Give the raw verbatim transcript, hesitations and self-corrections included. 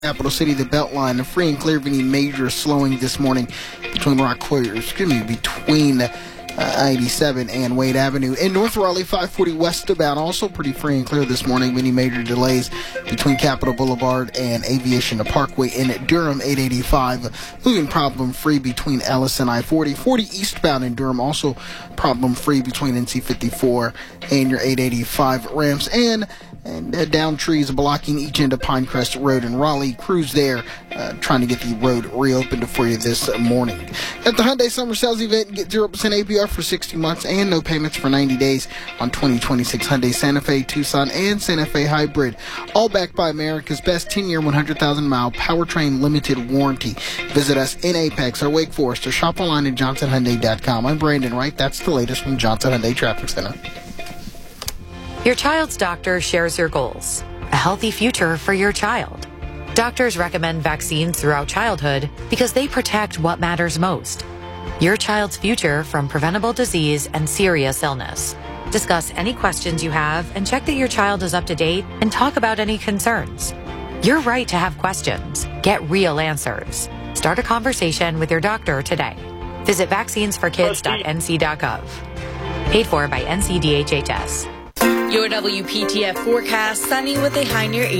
Capital City, the Beltline, a free and clear of any major slowing this morning between Rockaway, excuse me, between uh, eighty-seven and Wade Avenue. In North Raleigh, five forty westbound, also pretty free and clear this morning. Many major delays between Capitol Boulevard and Aviation Parkway. In Durham, eight eighty-five, moving problem-free between Ellis and I forty. forty eastbound in Durham, also problem-free between N C fifty-four and your eight eighty-five ramps. And And uh, down trees blocking each end of Pinecrest Road in Raleigh. Crews there uh, trying to get the road reopened for you this uh, morning. At the Hyundai Summer Sales Event, get zero percent A P R for sixty months and no payments for ninety days on twenty twenty-six Hyundai Santa Fe, Tucson, and Santa Fe Hybrid. All backed by America's best ten-year, one hundred thousand mile powertrain limited warranty. Visit us in Apex or Wake Forest or shop online at johnson hyundai dot com. I'm Brandon Wright. That's the latest from Johnson Hyundai Traffic Center. Your child's doctor shares your goals. A healthy future for your child. Doctors recommend vaccines throughout childhood because they protect what matters most. Your child's future from preventable disease and serious illness. Discuss any questions you have and check that your child is up to date and talk about any concerns. You're right to have questions. Get real answers. Start a conversation with your doctor today. Visit vaccines for kids dot n c dot gov. Paid for by N C D H H S. Your W P T F forecast, sunny with a high near eighty.